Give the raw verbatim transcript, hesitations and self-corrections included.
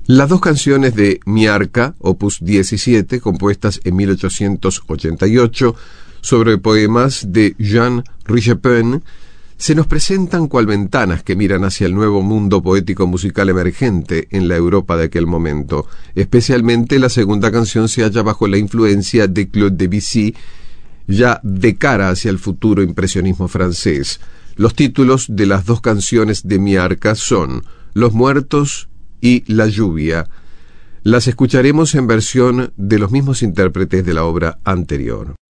Las dos canciones de Mi Arca, opus diecisiete, compuestas en mil ochocientos ochenta y ocho, sobre poemas de Jean Richepin, se nos presentan cual ventanas que miran hacia el nuevo mundo poético musical emergente en la Europa de aquel momento. Especialmente la segunda canción se halla bajo la influencia de Claude Debussy, ya de cara hacia el futuro impresionismo francés. Los títulos de las dos canciones de Mi Arca son Los Muertos y La Lluvia. Las escucharemos en versión de los mismos intérpretes de la obra anterior.